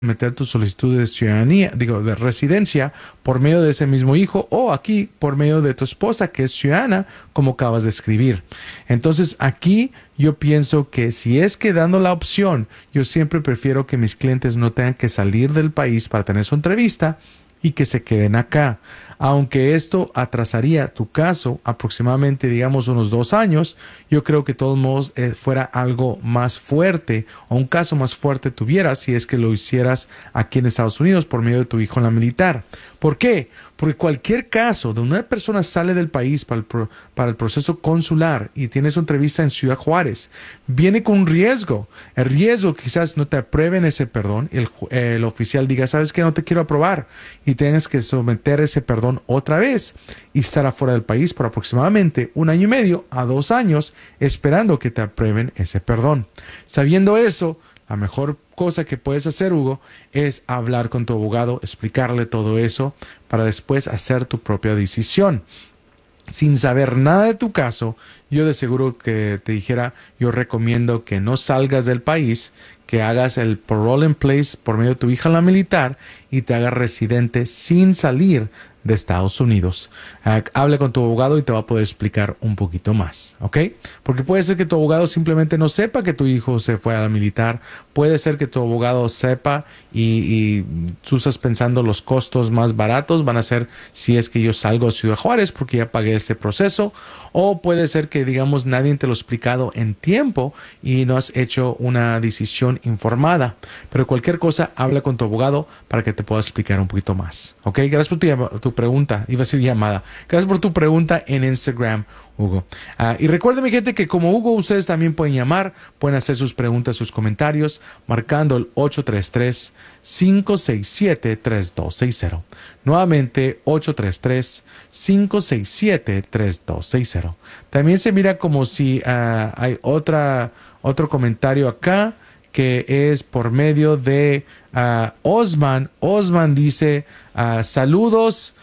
meter tu solicitud de ciudadanía, digo, de residencia por medio de ese mismo hijo o aquí por medio de tu esposa que es ciudadana, como acabas de escribir. Entonces aquí yo pienso que si es que dando la opción, yo siempre prefiero que mis clientes no tengan que salir del país para tener su entrevista y que se queden acá. Aunque esto atrasaría tu caso aproximadamente, digamos, unos 2 años, yo creo que de todos modos fuera algo más fuerte o un caso más fuerte tuvieras si es que lo hicieras aquí en Estados Unidos por medio de tu hijo en la militar. ¿Por qué? Porque cualquier caso donde una persona sale del país para el proceso consular y tiene su entrevista en Ciudad Juárez, viene con un riesgo. El riesgo quizás no te aprueben ese perdón, el oficial diga, ¿sabes qué? No te quiero aprobar y tengas que someter ese perdón otra vez y estar afuera del país por aproximadamente 1 año y medio a 2 años esperando que te aprueben ese perdón. Sabiendo eso, la mejor cosa que puedes hacer, Hugo, es hablar con tu abogado, explicarle todo eso para después hacer tu propia decisión. Sin saber nada de tu caso, yo de seguro que te dijera, yo recomiendo que no salgas del país, que hagas el parole in place por medio de tu hija en la militar y te hagas residente sin salir de Estados Unidos. Hable con tu abogado y te va a poder explicar un poquito más, ¿ok? Porque puede ser que tu abogado simplemente no sepa que tu hijo se fue a la militar, puede ser que tu abogado sepa y tú estás pensando los costos más baratos van a ser si es que yo salgo a Ciudad Juárez porque ya pagué este proceso, o puede ser que digamos nadie te lo ha explicado en tiempo y no has hecho una decisión informada, pero cualquier cosa habla con tu abogado para que te pueda explicar un poquito más, ¿ok? Gracias por tu pregunta, iba a ser llamada. Gracias por tu pregunta en Instagram, Hugo. Y recuerden, mi gente, que como Hugo, ustedes también pueden llamar, pueden hacer sus preguntas, sus comentarios, marcando el 833-567-3260. Nuevamente, 833-567-3260. También se mira como si hay otro comentario acá que es por medio de Osman. Osman dice, saludos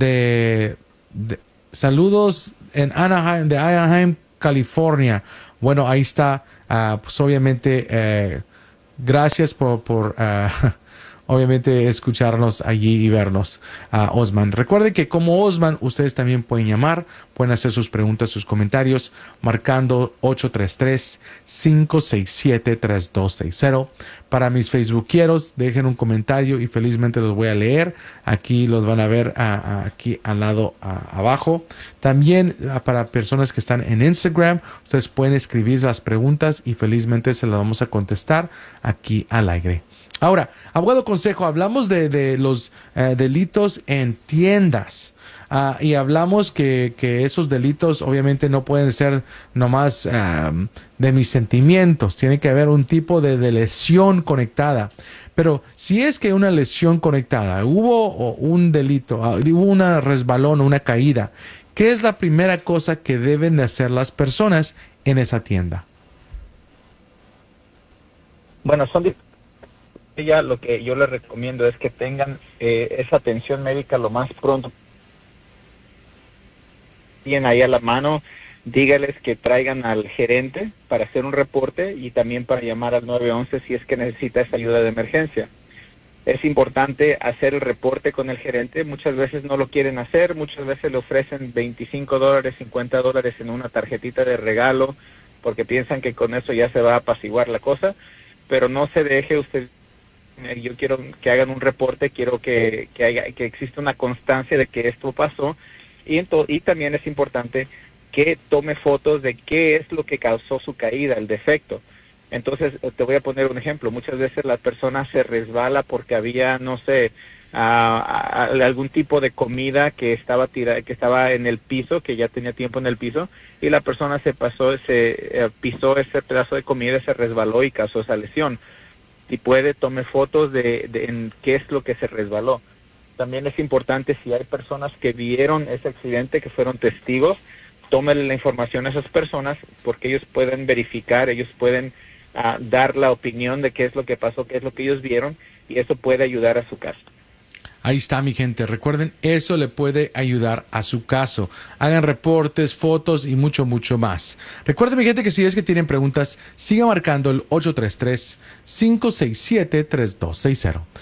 saludos en Anaheim, de Anaheim, California. Bueno, ahí está. Pues obviamente, gracias por obviamente escucharnos allí y vernos, Osman. Recuerden que como Osman, ustedes también pueden llamar, pueden hacer sus preguntas, sus comentarios, marcando 833-567-3260. Para mis facebookeros, dejen un comentario y felizmente los voy a leer. Aquí los van a ver aquí al lado abajo. También para personas que están en Instagram, ustedes pueden escribir las preguntas y felizmente se las vamos a contestar aquí al aire. Ahora, abogado consejo, hablamos de los delitos en tiendas. Y hablamos que esos delitos obviamente no pueden ser nomás de mis sentimientos. Tiene que haber un tipo de lesión conectada. Pero si es que una lesión conectada, hubo un delito, hubo una resbalón o una caída, ¿qué es la primera cosa que deben de hacer las personas en esa tienda? Bueno, ya lo que yo les recomiendo es que tengan esa atención médica lo más pronto. Tienen ahí a la mano, dígales que traigan al gerente para hacer un reporte y también para llamar al 911 si es que necesita esa ayuda de emergencia. Es importante hacer el reporte con el gerente. Muchas veces no lo quieren hacer, muchas veces le ofrecen $25, $50 en una tarjetita de regalo porque piensan que con eso ya se va a apaciguar la cosa, pero no se deje usted. Yo quiero que hagan un reporte, quiero que exista una constancia de que esto pasó y también es importante que tome fotos de qué es lo que causó su caída, el defecto. Entonces, te voy a poner un ejemplo. Muchas veces la persona se resbala porque había, no sé, algún tipo de comida que estaba en el piso, que ya tenía tiempo en el piso, y la persona pisó ese pedazo de comida, se resbaló y causó esa lesión. Si puede, tome fotos en qué es lo que se resbaló. También es importante, si hay personas que vieron ese accidente, que fueron testigos, tómenle la información a esas personas porque ellos pueden verificar, ellos pueden dar la opinión de qué es lo que pasó, qué es lo que ellos vieron, y eso puede ayudar a su caso. Ahí está, mi gente. Recuerden, eso le puede ayudar a su caso. Hagan reportes, fotos y mucho, mucho más. Recuerden, mi gente, que si es que tienen preguntas, siga marcando el 833-567-3260.